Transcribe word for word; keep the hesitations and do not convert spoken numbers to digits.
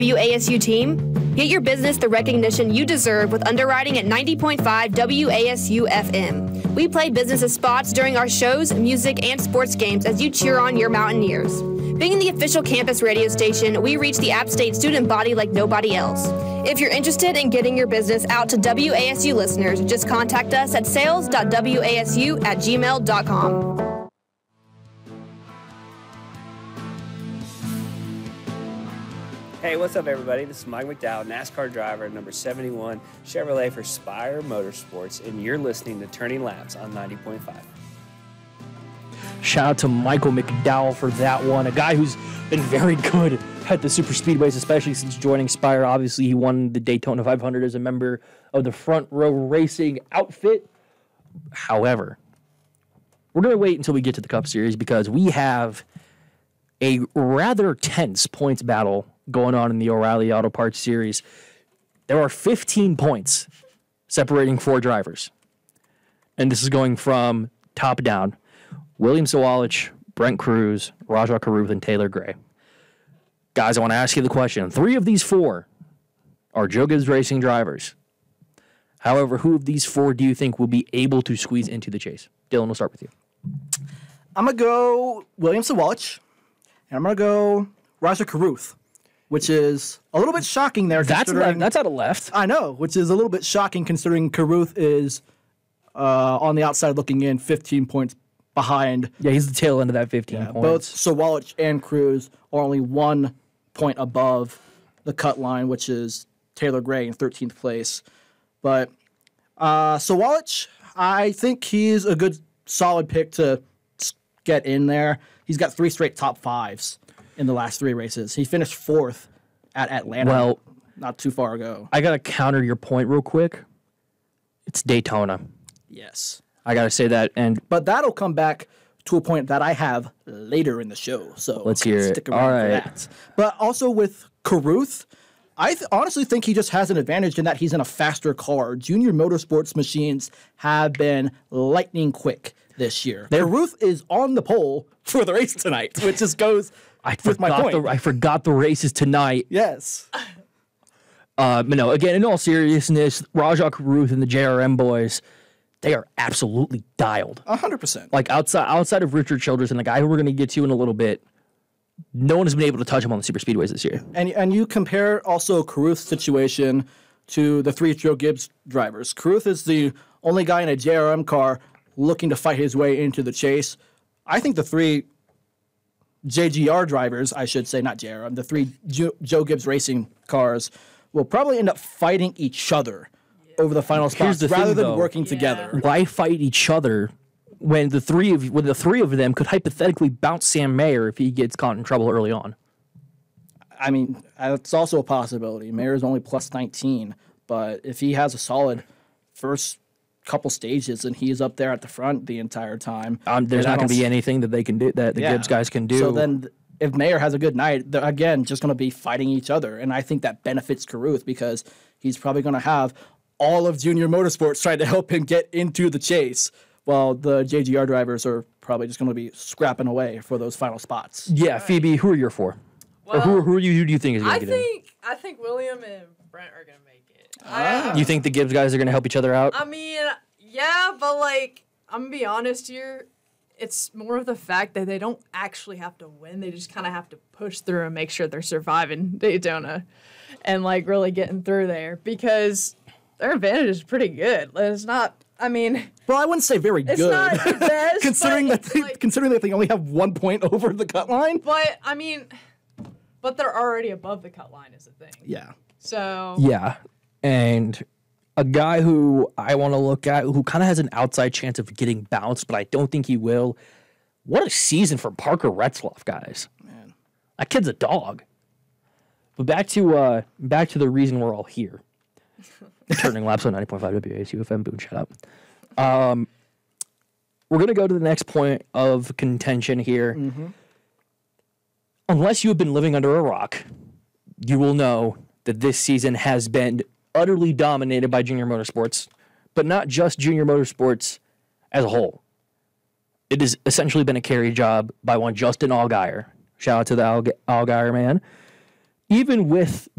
W A S U team? Get your business the recognition you deserve with underwriting at ninety point five W A S U F M. We play business spots during our shows, music, and sports games as you cheer on your Mountaineers. Being the official campus radio station, we reach the App State student body like nobody else. If you're interested in getting your business out to W A S U listeners, just contact us at sales dot W A S U at gmail dot com. Hey, what's up, everybody? This is Mike McDowell, NASCAR driver, number seventy-one, Chevrolet for Spire Motorsports, and you're listening to Turning Laps on ninety point five. Shout out to Michael McDowell for that one, a guy who's been very good at the super speedways, especially since joining Spire. Obviously, he won the Daytona five hundred as a member of the Front Row Racing outfit. However, we're going to wait until we get to the Cup Series because we have a rather tense points battle going on in the O'Reilly Auto Parts Series. There are fifteen points separating four drivers. And this is going from top down. William Sawalich, Brent Cruz, Rajah Caruth, and Taylor Gray. Guys, I want to ask you the question. Three of these four are Joe Gibbs Racing drivers. However, who of these four do you think will be able to squeeze into the chase? Dylan, we'll start with you. I'm going to go William Sawalich, and I'm going to go Rajah Caruth, which is a little bit shocking there. That's left, that's out of left. I know, which is a little bit shocking considering Caruth is uh, on the outside looking in fifteen points behind. Yeah, he's the tail end of that fifteen yeah, points. Both Sawalich and Cruz are only one point above the cut line, which is Taylor Gray in thirteenth place. But uh, Sawalich, I think he's a good, solid pick to get in there. He's got three straight top fives in the last three races. He finished fourth at Atlanta well, not too far ago. I got to counter your point real quick. It's Daytona. Yes. I got to say that. and But that'll come back to a point that I have later in the show. So let's hear stick it. around All right. for that. But also with Caruth, I th- honestly think he just has an advantage in that he's in a faster car. Junior Motorsports machines have been lightning quick this year. They're, Caruth is on the pole for the race tonight, which just goes I with my forgot point. The, I forgot the races tonight. Yes. Uh, but no, again, in all seriousness, Rajah Caruth and the J R M boys, they are absolutely dialed. one hundred percent. Like outside outside of Richard Childress and the guy who we're going to get to in a little bit, no one has been able to touch him on the super speedways this year. And and you compare also Caruth's situation to the three Joe Gibbs drivers. Caruth is the only guy in a J R M car looking to fight his way into the chase. I think the three J G R drivers, I should say, not J R M, the three jo- Joe Gibbs Racing cars will probably end up fighting each other yeah. over the final spots the rather thing, than though. working Yeah. together. Why fight each other when the three of when the three of them could hypothetically bounce Sam Mayer if he gets caught in trouble early on? I mean, it's also a possibility. Mayer's only plus nineteen, but if he has a solid first couple stages and he's up there at the front the entire time, Um, there's then I not going to don't be s- anything that they can do that the Yeah. Gibbs guys can do. So then, th- if Mayer has a good night, they're again just going to be fighting each other, and I think that benefits Caruth because he's probably going to have all of Junior Motorsports trying to help him get into the chase, while the J G R drivers are probably just going to be scrapping away for those final spots. yeah, Phoebe, who are you for? Well, or who, who are you? Who do you think is going I to get in? think I think William and Brent are gonna make it. I, You think the Gibbs guys are going to help each other out? I mean, yeah, but like I'm gonna be honest here. It's more of the fact that they don't actually have to win. They just kind of have to push through and make sure they're surviving Daytona and like really getting through there because their advantage is pretty good. It's not. I mean, Well, I wouldn't say very it's good, not the best, considering but that they, it's like- considering that they only have one point over the cut line. But I mean, but they're already above the cut line is the thing. Yeah. So Yeah, and a guy who I want to look at who kind of has an outside chance of getting bounced, but I don't think he will. What a season for Parker Retzloff, guys! Man. That kid's a dog. But back to uh, back to the reason we're all here. Turning laps on ninety point five W A S U F M. Boom, shut up. Um, we're gonna go to the next point of contention here. Mm-hmm. Unless you have been living under a rock, you will know that this season has been utterly dominated by Junior Motorsports, but not just Junior Motorsports as a whole. It has essentially been a carry job by one Justin Allgaier. Shout out to the Allg- Allgaier man. even with